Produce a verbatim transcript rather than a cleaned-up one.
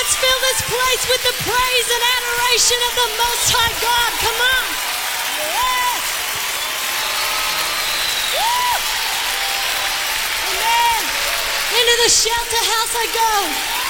let's fill this place with the praise and adoration of the Most High God. Come on. Yes. Woo. Amen. Into the shelter house I go.